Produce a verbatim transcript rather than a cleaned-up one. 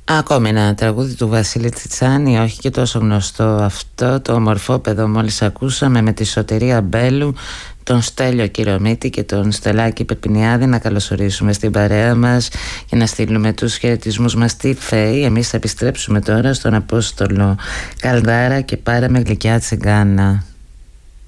Ακόμη ένα τραγούδι του Βασίλη Τσιτσάνη, όχι και τόσο γνωστό αυτό, το Ομορφόπεδο μόλις ακούσαμε, με τη Σωτηρία Μπέλου, τον Στέλιο Κυρομίτη και τον Στελάκη Πεπινιάδη να καλωσορίσουμε στην παρέα μας και να στείλουμε τους χαιρετισμούς μας στη ΦΕΗ. Εμείς θα επιστρέψουμε τώρα στον Απόστολο Καλδάρα και Πάρε με γλυκιά τσιγκάνα.